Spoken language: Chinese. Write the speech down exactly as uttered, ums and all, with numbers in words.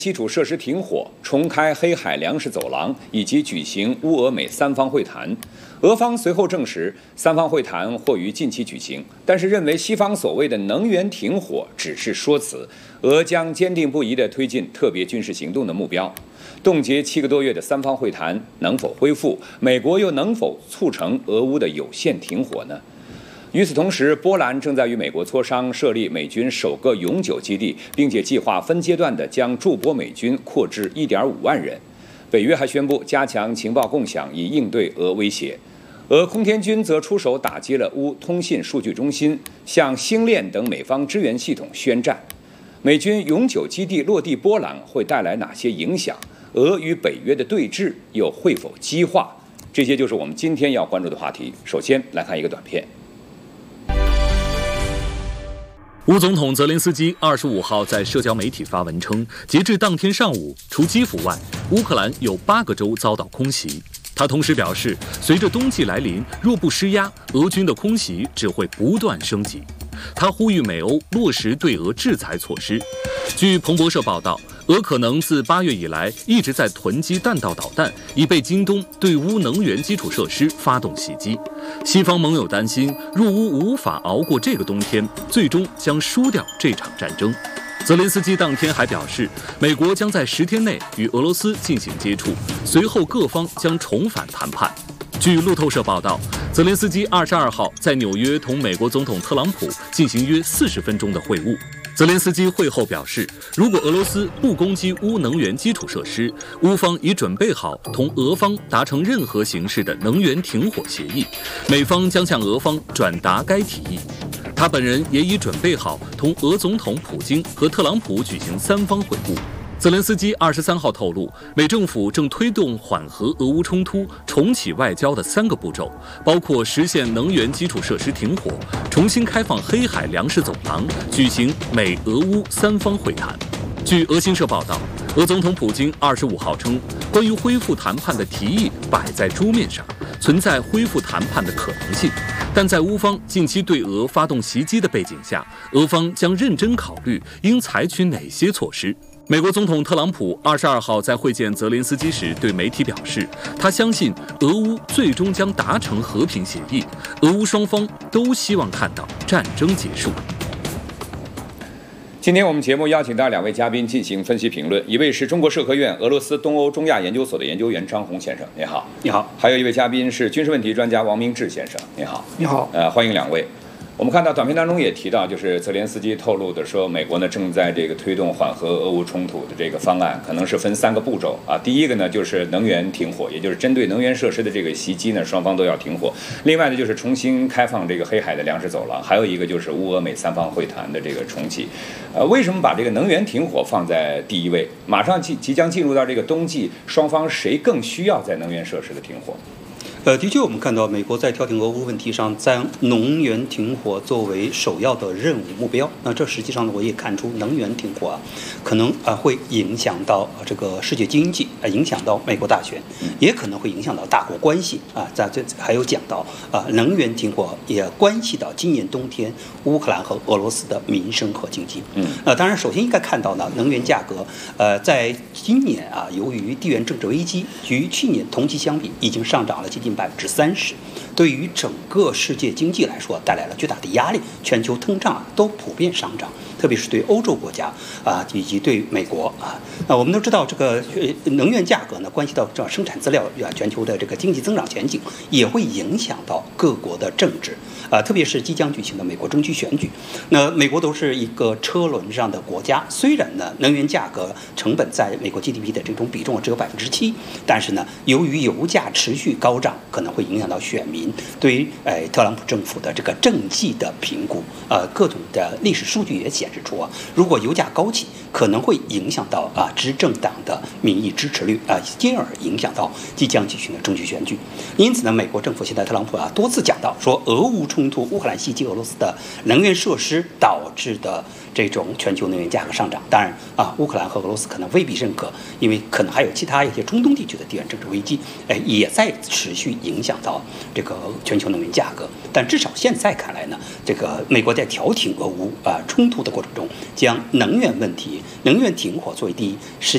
基础设施停火、重开黑海粮食走廊以及举行乌俄美三方会谈。俄方随后证实，三方会谈或于近期举行，但是认为西方所谓的能源停火只是说辞，俄将坚定不移地推进特别军事行动的目标。冻结七个多月的三方会谈能否恢复？美国又能否促成俄乌的有限停火呢？与此同时，波兰正在与美国磋商设立美军首个永久基地，并且计划分阶段地将驻波美军扩至 一点五万人。北约还宣布加强情报共享，以应对俄威胁。俄空天军则出手打击了乌通信数据中心，向星链等美方支援系统宣战。美军永久基地落地波兰会带来哪些影响？俄与北约的对峙又会否激化？这些就是我们今天要关注的话题。首先来看一个短片。 乌总统泽连斯基二十五号在社交媒体发文称，截至当天上午，除基辅外，乌克兰有八个州遭到空袭。他同时表示，随着冬季来临，若不施压，俄军的空袭只会不断升级。他呼吁美欧落实对俄制裁措施。据彭博社报道，俄可能自八月以来一直在囤积弹道导弹，以备今冬对乌能源基础设施发动袭击。西方盟友担心，入乌无法熬过这个冬天，最终将输掉这场战争。泽连斯基当天还表示，美国将在十天内与俄罗斯进行接触，随后各方将重返谈判。据路透社报道，泽连斯基二十二号在纽约同美国总统特朗普进行约四十分钟的会晤。泽连斯基会后表示，如果俄罗斯不攻击乌能源基础设施，乌方已准备好同俄方达成任何形式的能源停火协议，美方将向俄方转达该提议。他本人也已准备好同俄总统普京和特朗普举行三方会晤。泽连斯基二十三号透露，美政府正推动缓和俄乌冲突、重启外交的三个步骤，包括实现能源基础设施停火、重新开放黑海粮食走廊、举行美俄乌三方会谈。据俄新社报道，俄总统普京二十五号称，关于恢复谈判的提议摆在桌面上，存在恢复谈判的可能性，但在乌方近期对俄发动袭击的背景下，俄方将认真考虑应采取哪些措施。美国总统特朗普二十二号在会见泽连斯基时对媒体表示，他相信俄乌最终将达成和平协议，俄乌双方都希望看到战争结束。 今天我们节目邀请到两位嘉宾进行分析评论，一位是中国社科院俄罗斯东欧中亚研究所的研究员张红先生，你好。 你好。 还有一位嘉宾是军事问题专家王明志先生，你好。 你好。 呃，欢迎两位。我们看到短片当中也提到，就是泽连斯基透露的说，美国呢正在这个推动缓和俄乌冲突的这个方案，可能是分三个步骤啊。第一个呢就是能源停火，也就是针对能源设施的这个袭击呢，双方都要停火。另外呢就是重新开放这个黑海的粮食走廊，还有一个就是乌俄美三方会谈的这个重启。呃，为什么把这个能源停火放在第一位？马上即即将进入到这个冬季，双方谁更需要在能源设施的停火？ 呃，的确，我们看到美国在调停俄乌问题上，将能源停火作为首要的任务目标。那这实际上呢，我也看出能源停火啊，可能啊会影响到这个世界经济，啊影响到美国大选，也可能会影响到大国关系啊。在这还有讲到啊，能源停火也关系到今年冬天乌克兰和俄罗斯的民生和经济。嗯，呃，当然，首先应该看到呢，能源价格，呃，在今年啊，由于地缘政治危机，与去年同期相比，已经上涨了接近百分之三十，对于整个世界经济来说带来了巨大的压力，全球通胀啊都普遍上涨，特别是对欧洲国家啊以及对美国啊。那我们都知道，这个能源价格呢，关系到这生产资料啊全球的这个经济增长前景，也会影响到各国的政治啊，特别是即将举行的美国中期选举。那美国都是一个车轮上的国家，虽然呢能源价格成本在美国 G D P 的这种比重只有百分之七，但是呢，由于油价持续高涨，可能会影响到选民对于呃特朗普政府的这个政绩的评估。呃，各种的历史数据也显示出啊，如果油价高企，可能会影响到啊执政党的民意支持率啊，进而影响到即将举行的中期选举。因此呢，美国政府现在特朗普啊多次讲到说，俄乌冲突、乌克兰袭击俄罗斯的能源设施导致的这种全球能源价格上涨。当然啊，乌克兰和俄罗斯可能未必认可，因为可能还有其他一些中东地区的地缘政治危机，哎，也在持续影响到这个全球能源价格。但至少现在看来呢，这个美国在调停俄乌啊冲突的过程中，将能源问题、能源停火作为第一，实